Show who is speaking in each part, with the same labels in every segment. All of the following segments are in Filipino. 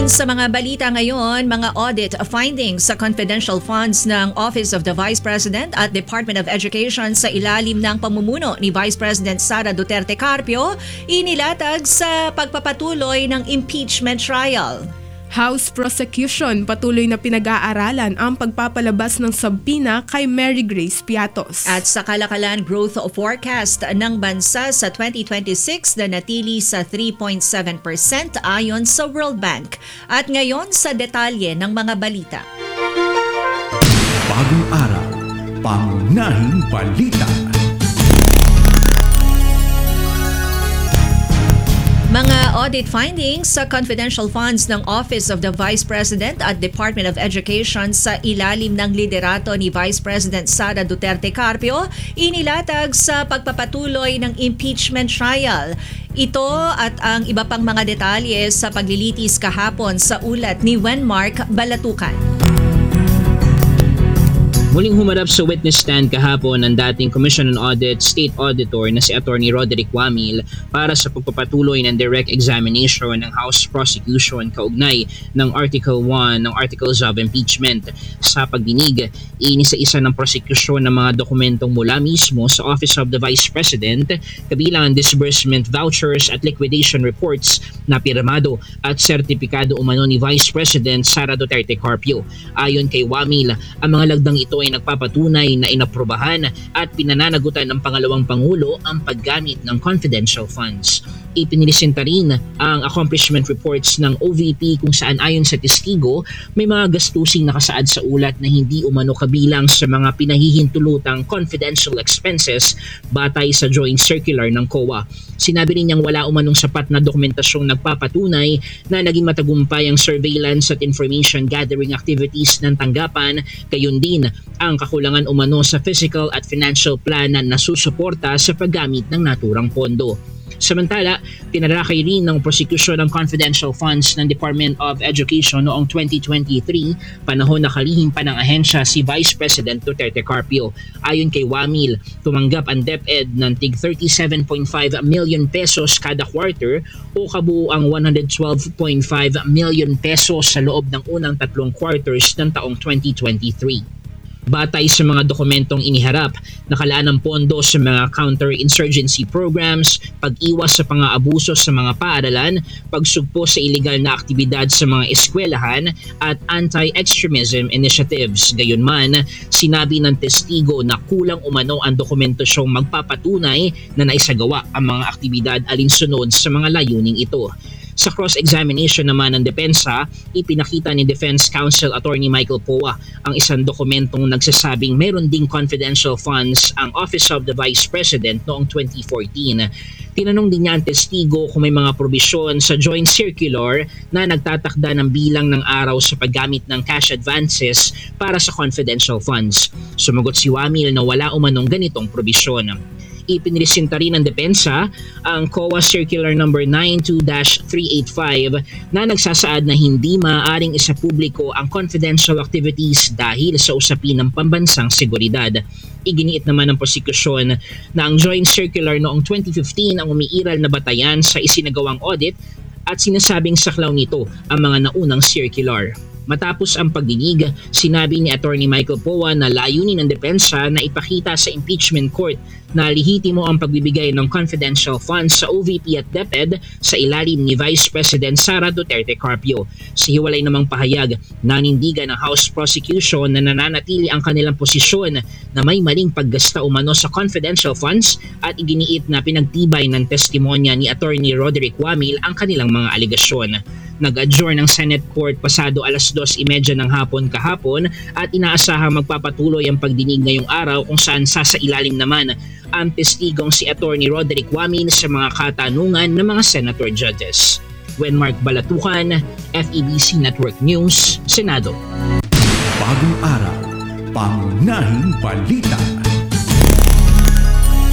Speaker 1: Atin sa mga balita ngayon, mga audit findings sa confidential funds ng Office of the Vice President at Department of Education sa ilalim ng pamumuno ni Vice President Sara Duterte Carpio inilatag sa pagpapatuloy ng impeachment trial.
Speaker 2: House Prosecution patuloy na pinag-aaralan ang pagpapalabas ng sabina kay Mary Grace Piatos.
Speaker 1: At sa kalakalan growth forecast ng bansa sa 2026 na natili sa 3.7% ayon sa World Bank. At ngayon sa detalye ng mga balita.
Speaker 3: Bagong araw, pangunahing balita.
Speaker 1: Mga audit findings sa confidential funds ng Office of the Vice President at Department of Education sa ilalim ng liderato ni Vice President Sara Duterte Carpio inilatag sa pagpapatuloy ng impeachment trial. Ito at ang iba pang mga detalye sa paglilitis kahapon sa ulat ni Wenmark Balatukan.
Speaker 4: Muling humarap sa witness stand kahapon ang dating Commission on Audit State Auditor na si Atty. Roderick Wamil para sa pagpapatuloy ng direct examination ng House Prosecution kaugnay ng Article 1 ng Articles of Impeachment. Sa pagdinig, inisa-isa ng prosecution ng mga dokumentong mula mismo sa Office of the Vice President, kabilang disbursement vouchers at liquidation reports na pirmado at sertipikado umano ni Vice President Sara Duterte Carpio. Ayon kay Wamil, ang mga lagdang ito ay nagpapatunay na inaprobahan at pinananagutan ng pangalawang Pangulo ang paggamit ng confidential funds. Ipinilisinta rin ang accomplishment reports ng OVP kung saan ayon sa testigo may mga gastusing nakasaad sa ulat na hindi umano kabilang sa mga pinahihintulutang confidential expenses batay sa joint circular ng COA. Sinabi rin niyang wala umanong sapat na dokumentasyong nagpapatunay na naging matagumpay ang surveillance at information gathering activities ng tanggapan, gayon din ang kakulangan umano sa physical at financial plan na nasusuporta sa paggamit ng naturang pondo. Samantala, tinalakay rin ng prosecution ng confidential funds ng Department of Education noong 2023, panahon na kalihim pa ng ahensya si Vice President Duterte Carpio. Ayon kay Wamil, tumanggap ang DepEd ng tig 37.5 million pesos kada quarter o kabuuang 112.5 million pesos sa loob ng unang tatlong quarters ng taong 2023. Batay sa mga dokumentong iniharap, nakalaan ng pondo sa mga counter-insurgency programs, pag-iwas sa pang-aabuso sa mga paaralan, pagsugpo sa iligal na aktibidad sa mga eskwelahan at anti-extremism initiatives. Gayunman, sinabi ng testigo na kulang umano ang dokumentasyong magpapatunay na naisagawa ang mga aktibidad alinsunod sa mga layuning ito. Sa cross-examination naman ng depensa, ipinakita ni Defense Counsel Attorney Michael Poa ang isang dokumentong nagsasabing meron ding confidential funds ang Office of the Vice President noong 2014. Tinanong din niya ang testigo kung may mga probisyon sa joint circular na nagtatakda ng bilang ng araw sa paggamit ng cash advances para sa confidential funds. Sumagot si Wamil na wala umanong ganitong probisyon. Ipinilisinta rin ng depensa ang COA Circular No. 92-385 na nagsasaad na hindi maaaring isapubliko ang confidential activities dahil sa usapin ng pambansang seguridad. Iginiit naman ng prosekusyon na ang joint circular noong 2015 ang umiiral na batayan sa isinagawang audit at sinasabing saklaw nito ang mga naunang circular. Matapos ang pagdinig, sinabi ni Attorney Michael Poa na layunin ng depensa na ipakita sa impeachment court na lihitimo ang pagbibigay ng confidential funds sa OVP at DepEd sa ilalim ni Vice President Sara Duterte Carpio. Sa hiwalay namang pahayag, nanindigan ng House Prosecution na nananatili ang kanilang posisyon na may maling paggasta umano sa confidential funds at iginiit na pinagtibay ng testimonya ni Attorney Roderick Wamil ang kanilang mga aligasyon. Nag-adjourn ng Senate Court pasado alas 2:30 ng hapon kahapon at inaasahang magpapatuloy ang pagdinig ngayong araw kung saan sasailalim naman ang testigong si Attorney Roderick Wamil sa mga katanungan ng mga senator judges. Wenmark Balatukan, FEBC Network News, Senado.
Speaker 3: Bagong araw, pangunahing balita.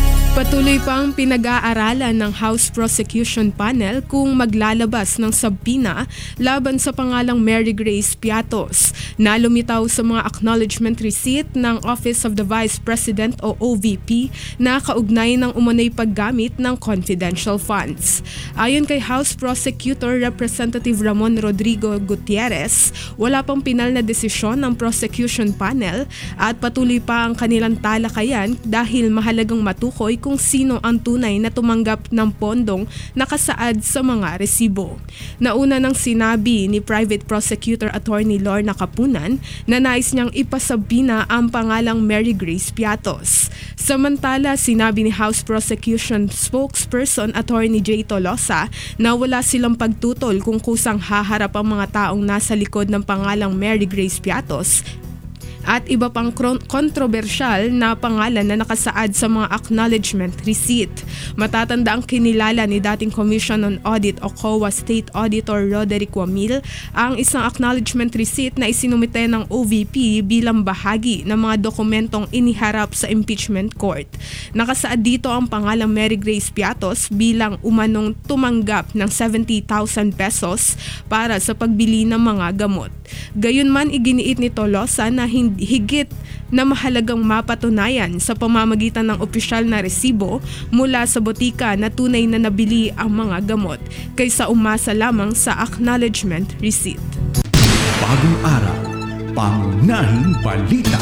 Speaker 2: Patuloy pang pinag-aaralan ng House Prosecution Panel kung maglalabas ng sabpina laban sa pangalang Mary Grace Piatos na lumitaw sa mga acknowledgement receipt ng Office of the Vice President o OVP na kaugnay ng umano'y paggamit ng confidential funds. Ayon kay House Prosecutor Representative Ramon Rodrigo Gutierrez, wala pang pinal na desisyon ng Prosecution Panel at patuloy pa ang kanilang talakayan dahil mahalagang matukoy kung sino ang tunay na tumanggap ng pondong nakasaad sa mga resibo. Nauna nang sinabi ni Private Prosecutor Attorney Lorna Kapunan na nais niyang ipasabina ang pangalang Mary Grace Piatos. Samantala, sinabi ni House Prosecution Spokesperson Attorney J. Tolosa na wala silang pagtutol kung kusang haharap ang mga taong nasa likod ng pangalang Mary Grace Piatos at iba pang kontrobersyal na pangalan na nakasaad sa mga acknowledgement receipt. Matatanda ang kinilala ni dating Commission on Audit o COA State Auditor Roderick Wamil ang isang acknowledgement receipt na isinumite ng OVP bilang bahagi ng mga dokumentong iniharap sa impeachment court. Nakasaad dito ang pangalang Mary Grace Piatos bilang umanong tumanggap ng 70,000 pesos para sa pagbili ng mga gamot. Gayunman, iginiit ni Tolosa na higit na mahalagang mapatunayan sa pamamagitan ng opisyal na resibo mula sa botika na tunay na nabili ang mga gamot kaysa umasa lamang sa acknowledgement receipt.
Speaker 3: Bagong araw, pangunahing balita.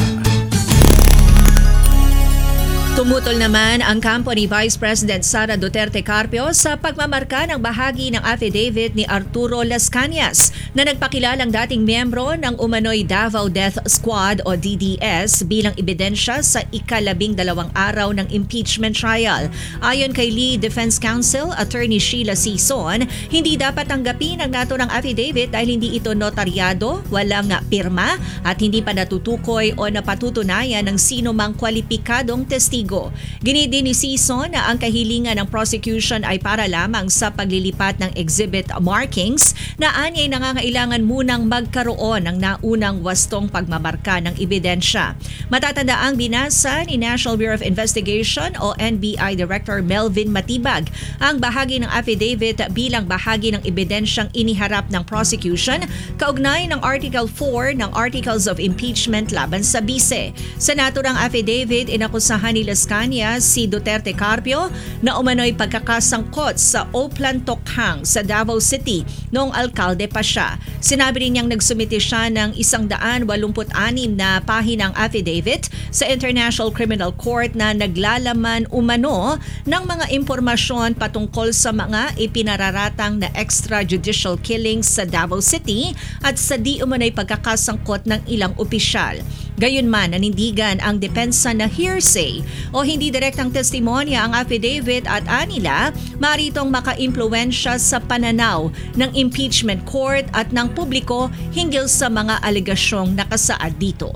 Speaker 1: Tumutol naman ang kampo ni Vice President Sara Duterte Carpio sa pagmamarka ng bahagi ng affidavit ni Arturo Las Cañas na nagpakilalang dating miyembro ng umano'y Davao Death Squad o DDS bilang ebidensya sa ika-12 araw ng impeachment trial. Ayon kay Lee Defense Counsel Attorney Sheila Sison, hindi dapat tanggapin ang naturang affidavit dahil hindi ito notaryado, walang pirma at hindi pa natutukoy o napatutunayan ng sino mang kwalipikadong testigo. Ginidin ni Sison na ang kahilingan ng prosecution ay para lamang sa paglilipat ng exhibit markings na anyay nangangailangan munang magkaroon ng naunang wastong pagmamarka ng ebidensya. Matatanda ang binasa ni National Bureau of Investigation o NBI Director Melvin Matibag ang bahagi ng affidavit bilang bahagi ng ebidensyang iniharap ng prosecution kaugnay ng Article 4 ng Articles of Impeachment laban sa bise. Sa naturang affidavit, inakusahan ni Las Cañas si Duterte Carpio na umano'y pagkakasangkot sa Oplan Tokhang sa Davao City noong alkalde pa siya. Sinabi rin niyang nagsumite siya ng 186 na pahinang affidavit sa International Criminal Court na naglalaman umano ng mga impormasyon patungkol sa mga ipinararatang na extrajudicial killings sa Davao City at sa di umano'y pagkakasangkot ng ilang opisyal. Gayunman, nanindigan ang depensa na hearsay o hindi direktang testimonya ang affidavit at anila maritong maka-impluwensya sa pananaw ng impeachment court at ng publiko hinggil sa mga alegasyong nakasaad dito.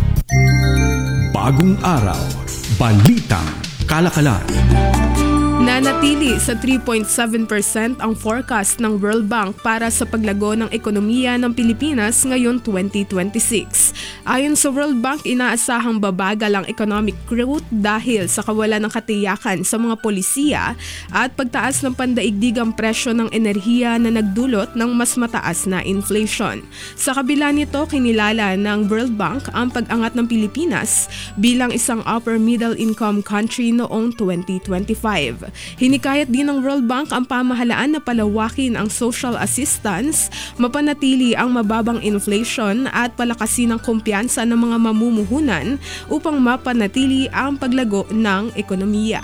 Speaker 3: Bagong araw, balitang kalakalan.
Speaker 2: Nanatili sa 3.7% ang forecast ng World Bank para sa paglago ng ekonomiya ng Pilipinas ngayon 2026. Ayon sa World Bank, inaasahang babagal ang economic growth dahil sa kawalan ng katiyakan sa mga polisiya at pagtaas ng pandaigdigang presyo ng enerhiya na nagdulot ng mas mataas na inflation. Sa kabila nito, kinilala ng World Bank ang pag-angat ng Pilipinas bilang isang upper middle income country noong 2025. Hinikayat din ng World Bank ang pamahalaan na palawakin ang social assistance, mapanatili ang mababang inflation at palakasin ang kumpiyansa ng mga mamumuhunan upang mapanatili ang paglago ng ekonomiya.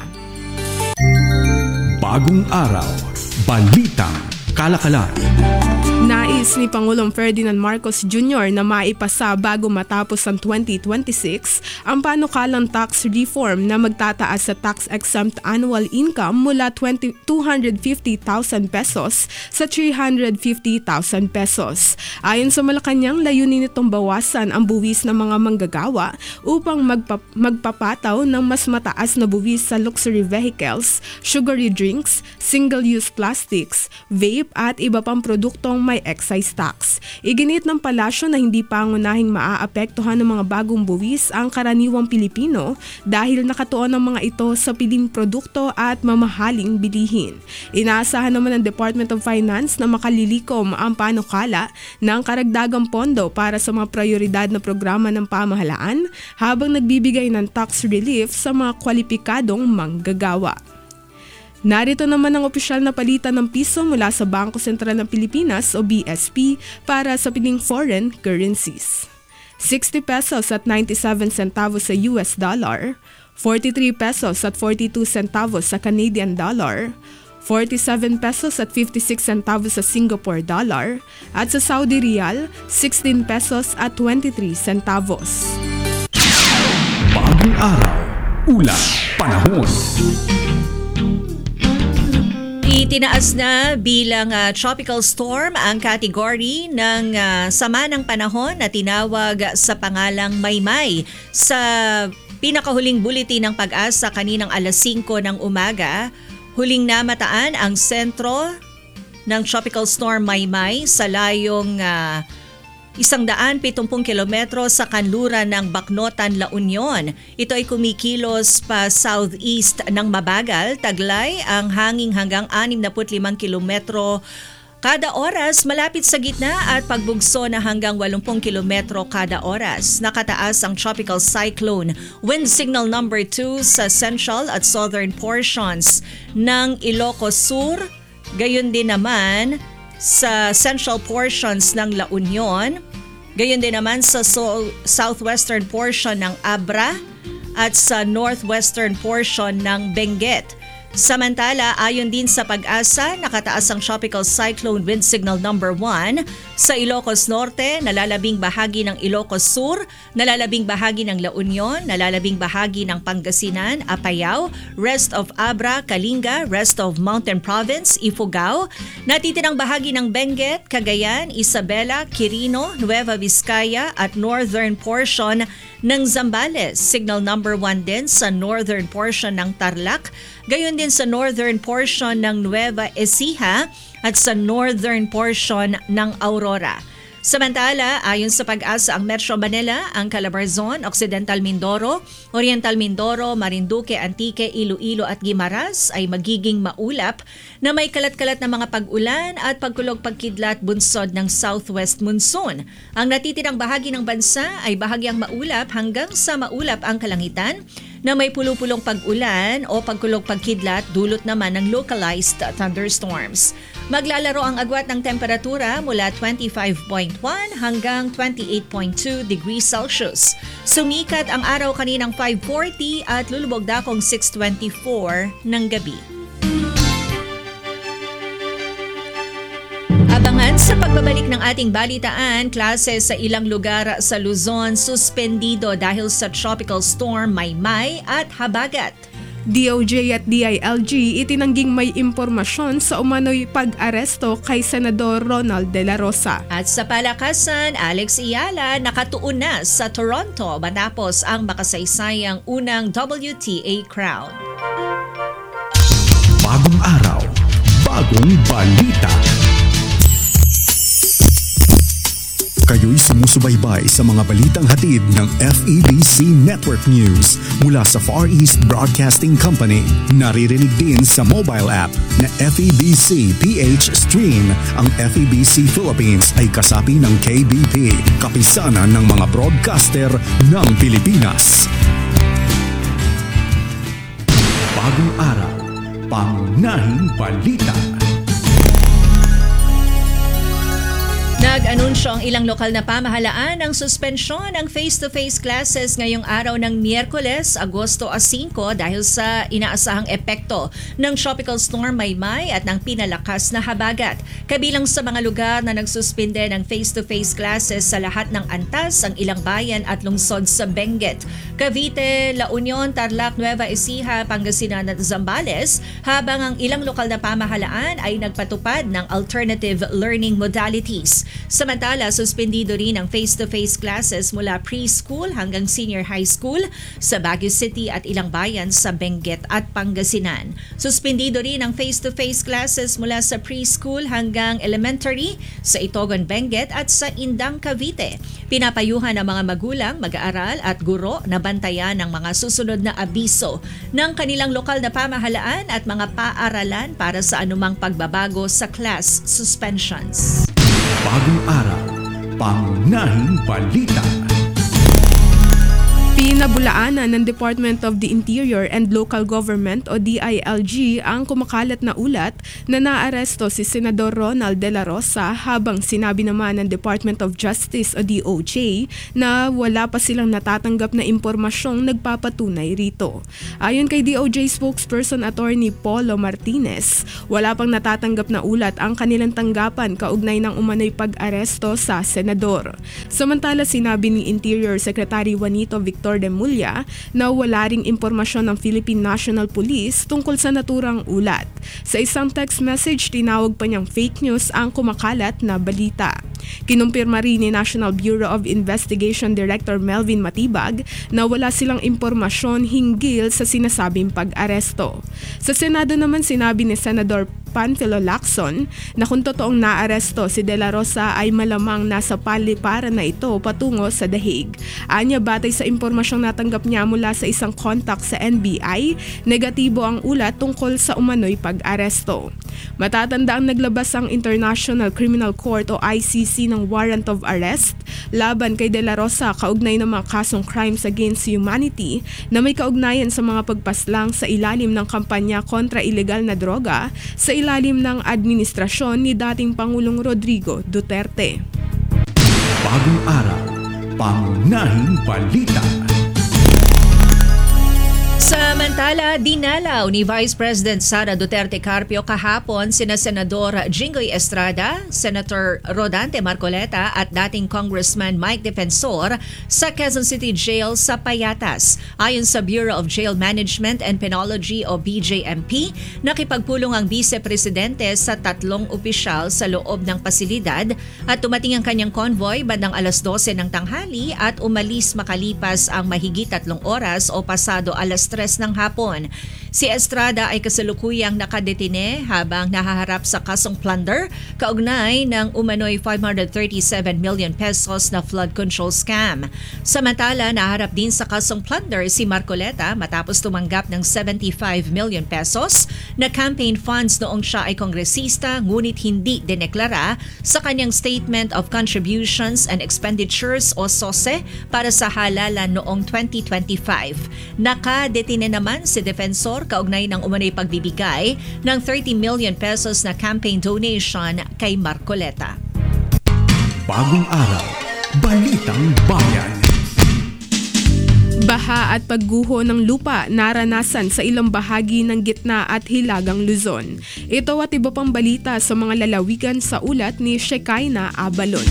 Speaker 3: Bagong araw, balitang kalakalan.
Speaker 2: Nais ni Pangulong Ferdinand Marcos Jr. na maipasa bago matapos ang 2026 ang panukalang tax reform na magtataas sa tax-exempt annual income mula 250,000 pesos sa 350,000 pesos. Ayon sa Malacanang, layunin nitong bawasan ang buwis ng mga manggagawa upang magpapataw ng mas mataas na buwis sa luxury vehicles, sugary drinks, single-use plastics, vape at iba pang produktong may excess excise tax. Iginit ng palasyo na hindi pangunahing maaapektuhan ng mga bagong buwis ang karaniwang Pilipino dahil nakatuon ang mga ito sa piling produkto at mamahaling bilihin. Inaasahan naman ng Department of Finance na makalilikom ang panukala ng karagdagang pondo para sa mga prioridad na programa ng pamahalaan habang nagbibigay ng tax relief sa mga kwalipikadong manggagawa. Narito naman ang opisyal na palitan ng piso mula sa Bangko Sentral ng Pilipinas o BSP para sa piling foreign currencies. 60 pesos at 97 centavos sa US dollar, 43 pesos at 42 centavos sa Canadian dollar, 47 pesos at 56 centavos sa Singapore dollar, at sa Saudi Riyal, 16 pesos at 23 centavos.
Speaker 3: Bagong araw, ulat, panahon.
Speaker 1: Itinaas na bilang tropical storm ang category ng sama ng panahon na tinawag sa pangalang Maymay. Sa pinakahuling bulletin ng Pag-asa kaninang alas 5 ng umaga, huling namataan ang sentro ng tropical storm Maymay sa layong 170 kilometro sa kanluran ng Bacnotan, La Union. Ito ay kumikilos pa southeast ng mabagal, taglay ang hangin hanggang 65 kilometro kada oras malapit sa gitna at pagbugso na hanggang 80 kilometro kada oras. Nakataas ang tropical cyclone wind signal number 2 sa central at southern portions ng Ilocos Sur, gayon din naman sa central portions ng La Union, gayon din naman sa southwestern portion ng Abra at sa northwestern portion ng Benguet. Samantala, ayon din sa Pag-asa, nakataas ang tropical cyclone wind signal number 1 sa Ilocos Norte, nalalabing bahagi ng Ilocos Sur, nalalabing bahagi ng La Union, nalalabing bahagi ng Pangasinan, Apayao, rest of Abra, Kalinga, rest of Mountain Province, Ifugao, natitirang bahagi ng Benguet, Cagayan, Isabela, Quirino, Nueva Vizcaya at northern portion ng Zambales. Signal number 1 din sa northern portion ng Tarlac, gayon din sa northern portion ng Nueva Ecija at sa northern portion ng Aurora. Samantala, ayon sa Pag-asa, ang Metro Manila, ang Calabarzon, Occidental Mindoro, Oriental Mindoro, Marinduque, Antique, Iloilo at Guimaras ay magiging maulap na may kalat-kalat na mga pag-ulan at pagkulog-pagkidlat bunsod ng southwest monsoon. Ang natitirang bahagi ng bansa ay bahagyang maulap hanggang sa maulap ang kalangitan na may pulupulong pag-ulan o pagkulog-pagkidlat dulot naman ng localized thunderstorms. Maglalaro ang agwat ng temperatura mula 25.1 hanggang 28.2 degrees Celsius. Sumikat ang araw kaninang 5:40 at lulubog dakong 6:24 ng gabi. Abangan sa pagbabalik ng ating balitaan, klase sa ilang lugar sa Luzon suspendido dahil sa tropical storm Maymay at habagat.
Speaker 2: DOJ at DILG itinangging may impormasyon sa umano'y pag-aresto kay Senador Ronald De La Rosa.
Speaker 1: At sa palakasan, Alex Iyala nakatuon na sa Toronto matapos ang makasaysayang unang WTA crown.
Speaker 3: Bagong araw, bagong balita. Kayo'y sumusubaybay sa mga balitang hatid ng FEBC Network News mula sa Far East Broadcasting Company. Naririnig din sa mobile app na FEBC PH Stream. Ang FEBC Philippines ay kasapi ng KBP, kapisanan ng mga broadcaster ng Pilipinas. Bagong araw, pangunahing balita.
Speaker 1: Nag-anunsyo ang ilang lokal na pamahalaan ng suspensyon ng face-to-face classes ngayong araw ng Miyerkules, Agosto 5 dahil sa inaasahang epekto ng tropical storm Maymay at ng pinalakas na habagat. Kabilang sa mga lugar na nagsuspinde ng face-to-face classes sa lahat ng antas ang ilang bayan at lungsod sa Benguet, Cavite, La Union, Tarlac, Nueva Ecija, Pangasinan at Zambales, habang ang ilang lokal na pamahalaan ay nagpatupad ng alternative learning modalities. Samantala, suspendido rin ang face-to-face classes mula preschool hanggang senior high school sa Baguio City at ilang bayan sa Benguet at Pangasinan. Suspendido rin ang face-to-face classes mula sa preschool hanggang elementary sa Itogon, Benguet at sa Indang, Cavite. Pinapayuhan ng mga magulang, mag-aaral at guro na bantayan ng mga susunod na abiso ng kanilang lokal na pamahalaan at mga paaralan para sa anumang pagbabago sa class suspensions.
Speaker 3: Bagong araw, pangunahing balita.
Speaker 2: Pinabulaanan ng Department of the Interior and Local Government o DILG ang kumakalat na ulat na naaresto si Senador Ronald De La Rosa, habang sinabi naman ng Department of Justice o DOJ na wala pa silang natatanggap na impormasyong nagpapatunay rito. Ayon kay DOJ spokesperson Attorney Polo Martinez, wala pang natatanggap na ulat ang kanilang tanggapan kaugnay ng umano'y pag-aresto sa senador. Samantala, sinabi ni Interior Secretary Juanito Victor de Mulla na wala ring impormasyon ng Philippine National Police tungkol sa naturang ulat. Sa isang text message, tinawag pa niyang fake news ang kumakalat na balita. Kinumpirma rin ni National Bureau of Investigation Director Melvin Matibag na wala silang impormasyon hinggil sa sinasabing pag-aresto. Sa Senado naman, sinabi ni Senador Panfilo Lacson na kung totoong naaresto si De La Rosa ay malamang nasa paliparan na ito patungo sa The Hague. Anya, batay sa impormasyong natanggap niya mula sa isang contact sa NBI, negatibo ang ulat tungkol sa umano'y pag-aresto. Matatanda ang naglabas ang International Criminal Court o ICC ng warrant of arrest laban kay De La Rosa kaugnay ng mga kasong crimes against humanity na may kaugnayan sa mga pagpaslang sa ilalim ng kampanya kontra ilegal na droga sa ilalim ng administrasyon ni dating Pangulong Rodrigo Duterte.
Speaker 3: Bagong araw, pangunahing balita.
Speaker 1: Samantala, dinalaw ni Vice President Sara Duterte Carpio kahapon sina Senador Jinggoy Estrada, Senator Rodante Marcoleta at dating Congressman Mike Defensor sa Quezon City Jail sa Payatas. Ayon sa Bureau of Jail Management and Penology o BJMP, nakipagpulong ang Vice Presidente sa 3 opisyal sa loob ng pasilidad at tumating ang kanyang convoy bandang 12:00 ng tanghali at umalis makalipas ang mahigit 3 oras o pasado 3:00 ng hapon. Si Estrada ay kasalukuyang nakadetine habang nahaharap sa kasong plunder kaugnay ng umano'y 537 million pesos na flood control scam. Samantala, naharap din sa kasong plunder si Marcoleta matapos tumanggap ng 75 million pesos na campaign funds noong siya ay kongresista, ngunit hindi dineklara sa kanyang Statement of Contributions and Expenditures o SOSE para sa halalan noong 2025. Nakadetine naman si Defensor kaugnay ng umano'y pagbibigay ng 30 million pesos na campaign donation kay Marcoleta.
Speaker 3: Bagong araw, balitang bayan.
Speaker 2: Baha at pagguho ng lupa naranasan sa ilang bahagi ng gitna at hilagang Luzon. Ito at iba pang balita sa mga lalawigan sa ulat ni Shekinah Abalon.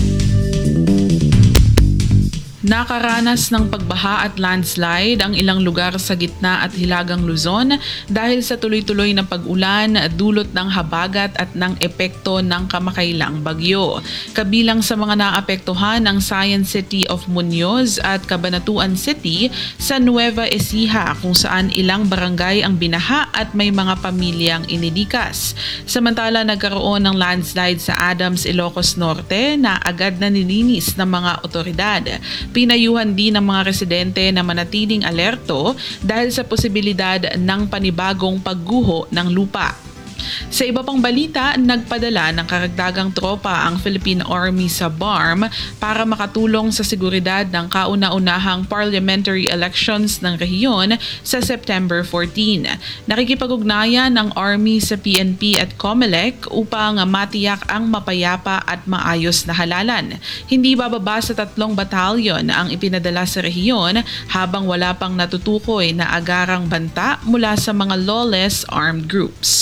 Speaker 5: Nakaranas ng pagbaha at landslide ang ilang lugar sa gitna at hilagang Luzon dahil sa tuloy-tuloy na pag-ulan dulot ng habagat at ng epekto ng kamakailang bagyo. Kabilang sa mga naapektuhan ang Science City of Muñoz at Cabanatuan City sa Nueva Ecija kung saan ilang barangay ang binaha at may mga pamilyang inilikas. Samantala, nagkaroon ng landslide sa Adams, Ilocos Norte na agad na nilinis ng mga otoridad. Pinayuhan din ng mga residente na manatiling alerto dahil sa posibilidad ng panibagong pagguho ng lupa. Sa iba pang balita, nagpadala ng karagdagang tropa ang Philippine Army sa BARM para makatulong sa seguridad ng kauna-unahang parliamentary elections ng rehiyon sa September 14. Nakikipag-ugnayan ng Army sa PNP at COMELEC upang matiyak ang mapayapa at maayos na halalan. Hindi bababa sa 3 batalyon ang ipinadala sa rehiyon habang wala pang natutukoy na agarang banta mula sa mga lawless armed groups.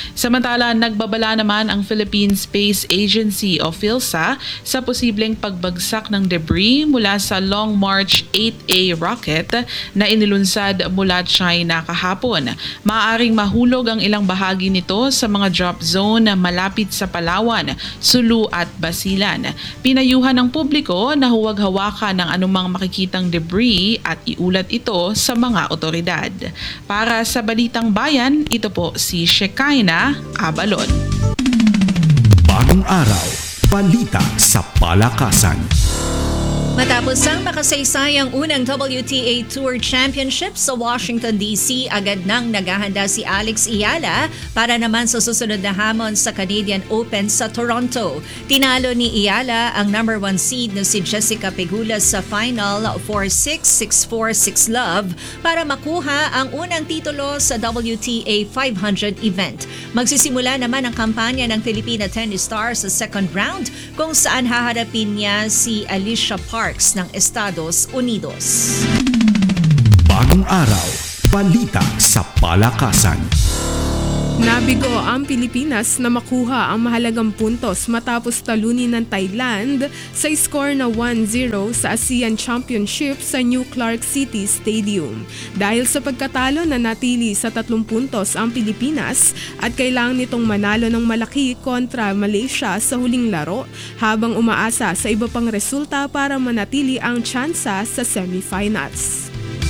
Speaker 5: Samantala, nagbabala naman ang Philippine Space Agency o PhilSA sa posibleng pagbagsak ng debris mula sa Long March 8A rocket na inilunsad mula China kahapon. Maaaring mahulog ang ilang bahagi nito sa mga drop zone malapit sa Palawan, Sulu at Basilan. Pinayuhan ng publiko na huwag hawakan ng anumang makikitang debris at iulat ito sa mga otoridad. Para sa Balitang Bayan, ito po si Shekinah Abalon.
Speaker 3: Bagong araw, balita sa palakasan.
Speaker 1: Matapos ang makasaysayang unang WTA Tour Championship sa Washington DC, agad nang naghahanda si Alex Iyala para naman sa susunod na hamon sa Canadian Open sa Toronto. Tinalo ni Iyala ang number 1 seed na si Jessica Pegula sa final 4-6, 6-4, 6-love para makuha ang unang titulo sa WTA 500 event. Magsisimula naman ang kampanya ng Filipina tennis star sa second round kung saan haharapin niya si Alicia Parks ng Estados Unidos.
Speaker 3: Bagong araw, balita sa palakasan.
Speaker 2: Nabigo ang Pilipinas na makuha ang mahalagang puntos matapos talunin ng Thailand sa score na 1-0 sa ASEAN Championship sa New Clark City Stadium. Dahil sa pagkatalo na natili sa 3 puntos ang Pilipinas at kailangan nitong manalo ng malaki kontra Malaysia sa huling laro habang umaasa sa iba pang resulta para manatili ang tsansa sa semifinals.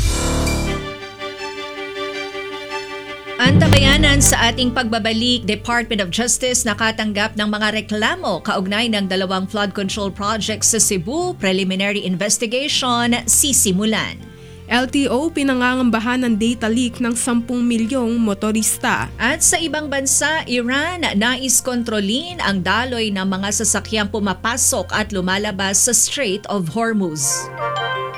Speaker 1: Antabayanan sa ating pagbabalik, Department of Justice nakatanggap ng mga reklamo kaugnay ng 2 flood control projects sa Cebu. Preliminary investigation sisimulan.
Speaker 2: LTO pinangangambahan ng data leak ng 10 milyong motorista.
Speaker 1: At sa ibang bansa, Iran nais kontrolin ang daloy ng mga sasakyang pumapasok at lumalabas sa Strait of Hormuz.